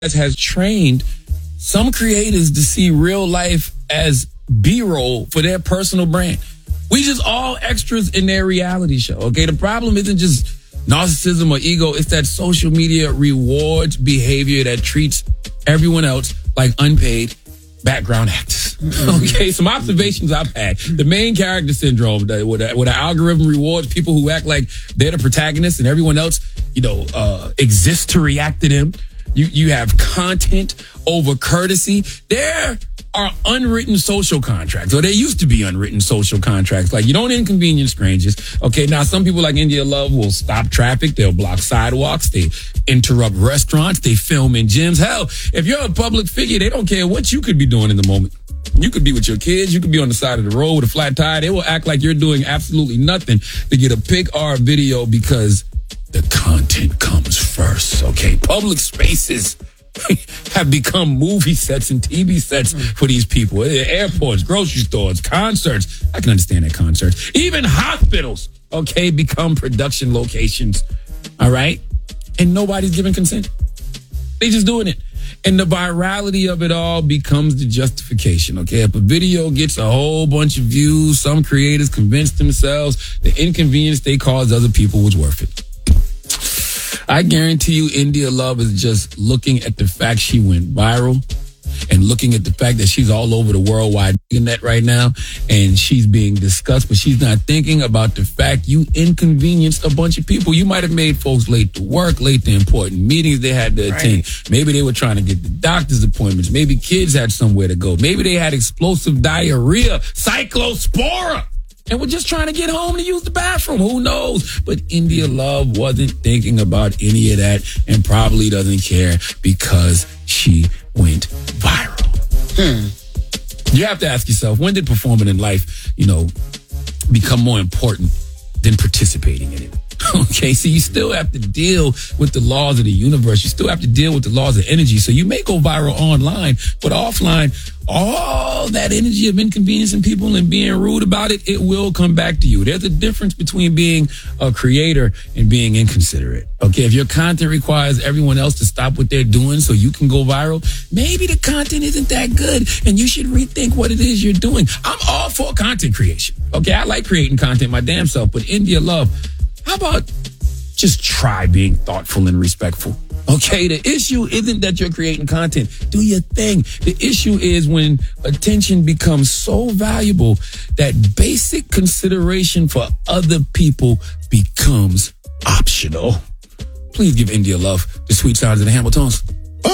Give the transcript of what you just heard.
has trained some creators to see real life as B-roll for their personal brand. We just all extras in their reality show, okay? The problem isn't just narcissism or ego. It's that social media rewards behavior that treats everyone else like unpaid background actors. Okay, some observations I've had. The main character syndrome, where the algorithm rewards people who act like they're the protagonists and everyone else, exists to react to them. You have content over courtesy. There are unwritten social contracts, or there used to be unwritten social contracts. Like, you don't inconvenience strangers. Okay, now some people like India Love will stop traffic. They'll block sidewalks. They interrupt restaurants. They film in gyms. Hell, if you're a public figure, they don't care what you could be doing in the moment. You could be with your kids. You could be on the side of the road with a flat tire. They will act like you're doing absolutely nothing to get a pic or a video because the content comes first, okay? Public spaces have become movie sets and TV sets for these people. Airports, grocery stores, concerts. I can understand that concerts. Even hospitals, okay, become production locations, all right? And nobody's giving consent. They just doing it. And the virality of it all becomes the justification, okay? If a video gets a whole bunch of views, some creators convince themselves the inconvenience they caused other people was worth it. I guarantee you India Love is just looking at the fact she went viral and looking at the fact that she's all over the worldwide internet right now and she's being discussed, but she's not thinking about the fact you inconvenienced a bunch of people. You might have made folks late to work, late to important meetings they had to attend. Maybe they were trying to get the doctor's appointments. Maybe kids had somewhere to go. Maybe they had explosive diarrhea, cyclospora, and we're just trying to get home to use the bathroom. Who knows? But India Love wasn't thinking about any of that and probably doesn't care because she went viral. You have to ask yourself, when did performing in life, become more important than participating in it? Okay, so you still have to deal with the laws of the universe. You still have to deal with the laws of energy. So you may go viral online, but offline, all that energy of inconveniencing people and being rude about it, it will come back to you. There's a difference between being a creator and being inconsiderate. Okay, if your content requires everyone else to stop what they're doing so you can go viral, maybe the content isn't that good and you should rethink what it is you're doing. I'm all for content creation. Okay, I like creating content my damn self, but India Love, how about just try being thoughtful and respectful? Okay, the issue isn't that you're creating content. Do your thing. The issue is when attention becomes so valuable that basic consideration for other people becomes optional. Please give India Love the sweet sounds of the Hamiltons.